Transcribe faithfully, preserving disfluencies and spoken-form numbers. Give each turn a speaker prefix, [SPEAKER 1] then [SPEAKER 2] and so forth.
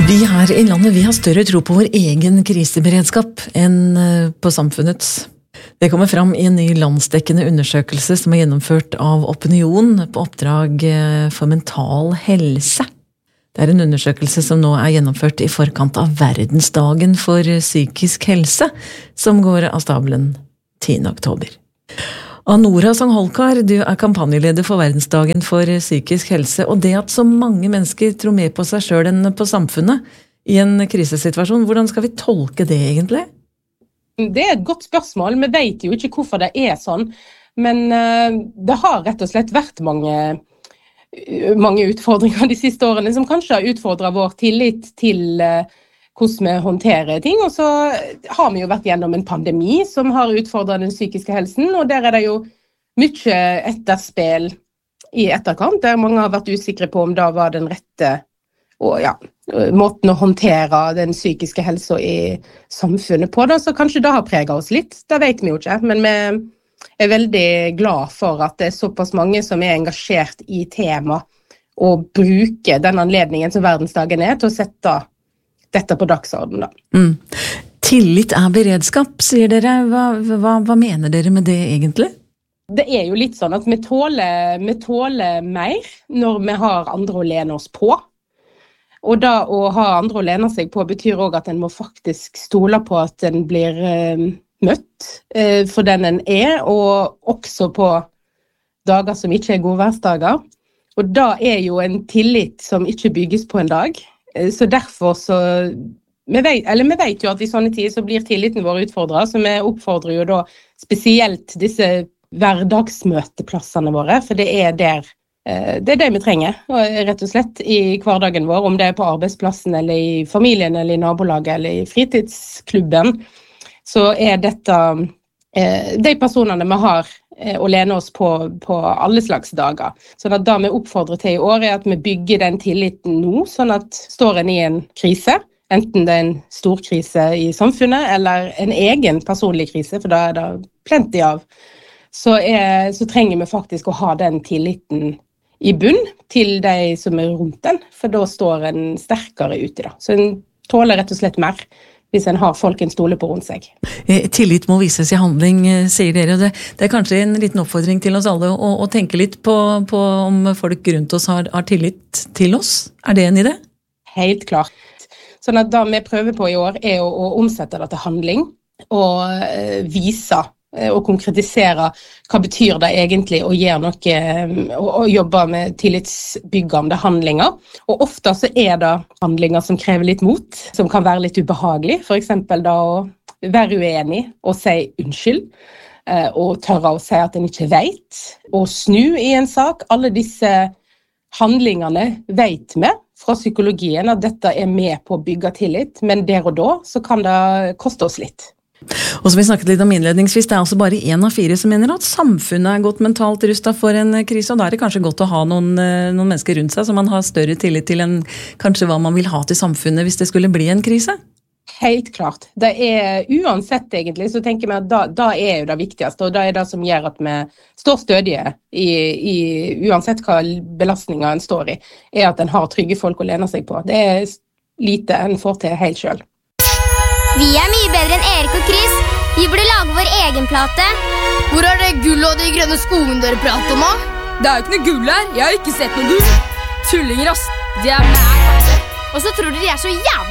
[SPEAKER 1] Vi her i landet vi har større tro på vår egen kriseberedskap enn på samfunnets. Det kommer fram i en ny landsdekkende undersøkelse som er gjennomført av Opinion på oppdrag for mental helse. Det er en undersøkelse som nå er gjennomført i forkant av verdensdagen for psykisk helse, som går av stabelen tiende oktober. Anora Sangholkar, du er kampanjeleder for verdensdagen for psykisk helse, og det at så mange mennesker tror mer på seg selv enn på samfunnet i en krisesituasjon, hvordan skal vi tolke det egentlig?
[SPEAKER 2] Det er et godt spørsmål, vi vet jo ikke hvorfor det er sånn, men uh, det har rett og slett vært mange, mange utfordringer de siste årene som kanskje har utfordret vår tillit til uh, hvordan vi håndterer ting, og så har vi jo vært gjennom en pandemi som har utfordret den psykiske helsen, og der er det jo mye etterspill i etterkant, der mange har vært usikre på om det var den rette og, ja, måten å håndtere den psykiske helsen i samfunnet på, da, så kanskje det har preget oss litt, det vet vi jo ikke, men vi er veldig glad for at det er såpass mange som er engasjert i tema og bruker den anledningen som verdensdagen er til å sette dette på dagsorden da.
[SPEAKER 1] Mm. Tillit er beredskap, sier dere. Hva, hva, hva mener dere med det egentlig?
[SPEAKER 2] Det er jo litt sånn at vi tåler, vi tåler mer når vi har andre å lene oss på. Og da å ha andre å lene seg på betyr også at en må faktisk stole på at en blir eh, møtt eh, for den en er, og også på dager som ikke er godværsdager. Og da er jo en tillit som ikke bygges på en dag. Så derfor så, vi vet, eller vi vet jo at i sånne tider så blir tilliten vår utfordret, så vi oppfordrer jo da spesielt disse hverdagsmøteplassene våre, for det er der, det er det vi trenger, rett og slett, i hverdagen vår, om det er på arbeidsplassen, eller i familien, eller i nabolaget, eller i fritidsklubben, så er dette de personene vi har å lene oss på, på alle slags dager. Sånn at det vi oppfordrer til i år er at vi bygger den tilliten nå, sånn at står en i en krise, enten det er en stor krise i samfunnet, eller en egen personlig krise, for da er det plenty av, så, er, så trenger vi faktisk å ha den tilliten i bunn til de som er rundt den, for da står en sterkere ute da. Så en tåler rett og slett mer, hvis en har folk en stole på rundt seg.
[SPEAKER 1] Tillit må vises i handling, sier dere. Det, det er kanskje en liten oppfordring til oss alle å, å tenke litt på, på om folk rundt oss har, har tillit til oss. Er det en idé?
[SPEAKER 2] Helt klart. Sånn at det vi prøver på i år er å, å omsette det til handling, og eh, vise og konkretisere hva betyr det egentlig å gjøre noe og, og jobbe med tillitsbyggende handlinger. Og ofte så er det handlinger som krever litt mot, som kan være litt ubehagelig. For eksempel da å være uenig og si unnskyld, og tørre å si at en ikke vet, og snu i en sak. Alle disse handlingene vet vi fra psykologien at dette er med på å bygge tillit, men der og da så kan det koste oss litt.
[SPEAKER 1] Og som vi snakket litt om innledningsvis, det er altså bare en av fire som mener at samfunnet er godt mentalt rustet for en krise, og da er det kanskje godt å ha noen, noen mennesker rundt seg som man har større tillit til enn kanskje hva man vil ha til samfunnet hvis det skulle bli en krise?
[SPEAKER 2] Helt klart. Det er uansett egentlig, så tenker vi at da, da er jo det viktigste, og det er det som gjør at vi står stødige i, i uansett hva belastninger en står i, er at en har trygge folk å lene seg på. Det er lite en får til helt selv.
[SPEAKER 3] Vi er mye bedre enn Erik og Chris. Vi burde lage vår egen plate.
[SPEAKER 4] Hvor er det gull og de grønne skogene dere prater om, da? Det er jo ikke noe gull her. Jeg har ikke sett noe gull. Tullinger, ass. De er meg.
[SPEAKER 3] Og så tror dere de er så jævlig